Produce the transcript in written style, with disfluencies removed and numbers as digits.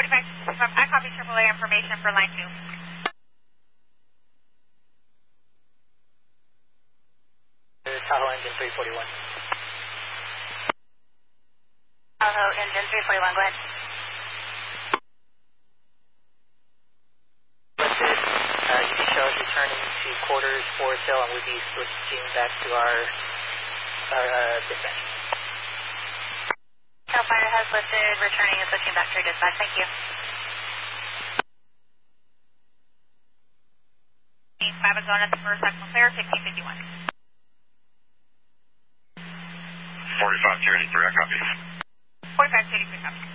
I copy AAA information for line 2. Tahoe engine 341. Tahoe engine 341, go ahead. You show us returning to quarters Forest Hill, and we'll be switching back to our dispatch. Hellfire has listed, returning and switching back to your dispatch. Thank you. 5 is going at the first sectional clear, 1551. 45 to 83, I copy. 45 to 83, copy.